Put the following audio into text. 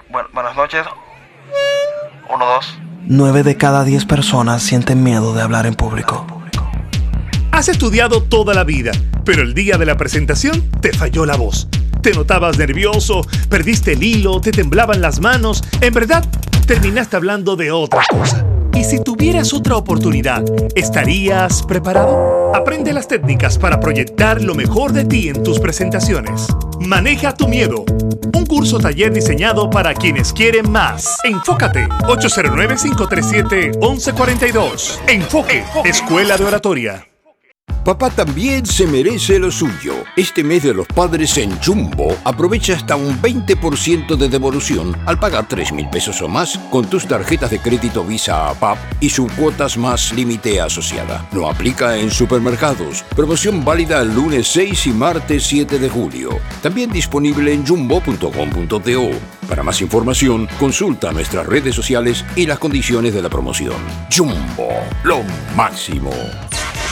Buenas noches. 1, 2. 9 de cada 10 personas sienten miedo de hablar en público. Has estudiado toda la vida, pero el día de la presentación te falló la voz. Te notabas nervioso, perdiste el hilo, te temblaban las manos. En verdad, terminaste hablando de otra cosa. ¿Y si tuvieras otra oportunidad, estarías preparado? Aprende las técnicas para proyectar lo mejor de ti en tus presentaciones. Maneja tu miedo. Un curso taller diseñado para quienes quieren más. Enfócate. 809-537-1142. Enfoque. Escuela de Oratoria. Papá también se merece lo suyo. Este mes de los padres en Jumbo, aprovecha hasta un 20% de devolución al pagar 3.000 pesos o más con tus tarjetas de crédito Visa PAP y su cuotas más límite asociada. No aplica en supermercados. Promoción válida el lunes 6 y martes 7 de julio. También disponible en jumbo.com.do. Para más información, consulta nuestras redes sociales y las condiciones de la promoción. Jumbo, lo máximo.